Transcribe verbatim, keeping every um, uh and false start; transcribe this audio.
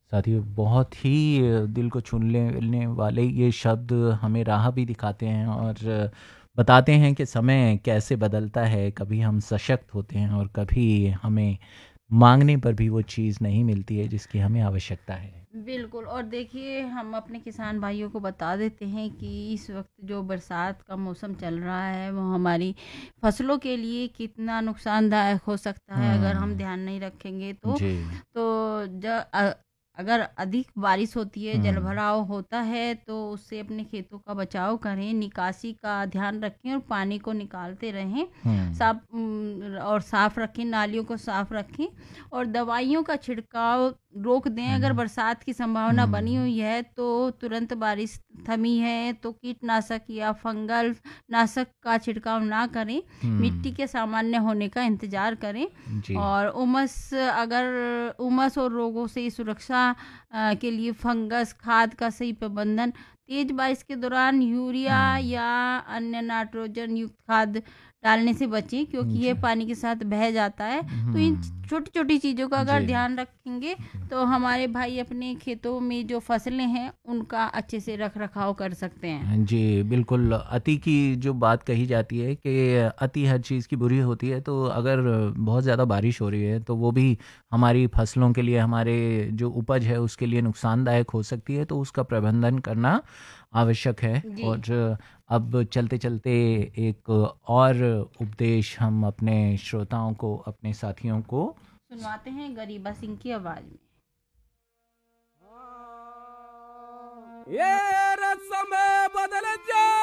साथियों, बहुत ही दिल को छू लेने वाले ये शब्द हमें राह भी दिखाते हैं और बताते हैं कि समय कैसे बदलता है। कभी हम सशक्त होते हैं और कभी हमें मांगने पर भी वो चीज़ नहीं मिलती है जिसकी हमें आवश्यकता है। बिल्कुल। और देखिए, हम अपने किसान भाइयों को बता देते हैं कि इस वक्त जो बरसात का मौसम चल रहा है वो हमारी फसलों के लिए कितना नुकसानदायक हो सकता है अगर हम हम्म। ध्यान नहीं रखेंगे तो। जी। तो ज अगर अधिक बारिश होती है, हम्म। जलभराव होता है, तो उससे अपने खेतों का बचाव करें, निकासी का ध्यान रखें और पानी को निकालते रहें। हम्म। साफ उम, और साफ रखें, नालियों को साफ रखें और दवाइयों का छिड़काव रोक दें। अगर हम्म। बरसात की संभावना बनी हम्म। हुई है तो तुरंत बारिश थमी है तो कीटनाशक या फंगल नाशक का छिड़काव ना करें। मिट्टी हम्म। के सामान्य होने का इंतजार करें। जी। और उमस अगर उमस और रोगों से सुरक्षा अ, के लिए फंगस खाद का सही प्रबंधन। तेज बारिश के दौरान यूरिया हम्म। या अन्य नाइट्रोजन युक्त खाद डालने से बचें, क्योंकि ये जी। पानी के साथ बह जाता है। तो इन हम्म। छोटी छोटी चीज़ों का अगर जी। ध्यान रखेंगे तो हमारे भाई अपने खेतों में जो फसलें हैं उनका अच्छे से रख रखाव कर सकते हैं। हाँ जी, बिल्कुल। अति की जो बात कही जाती है कि अति हर चीज़ की बुरी होती है, तो अगर बहुत ज़्यादा बारिश हो रही है तो वो भी हमारी फसलों के लिए, हमारे जो उपज है उसके लिए नुकसानदायक हो सकती है, तो उसका प्रबंधन करना आवश्यक है। जी। और अब चलते-चलते एक और उपदेश हम अपने श्रोताओं को, अपने साथियों को सुनवाते हैं गरीबा सिंह की आवाज़ में। ये रस्म बदल जा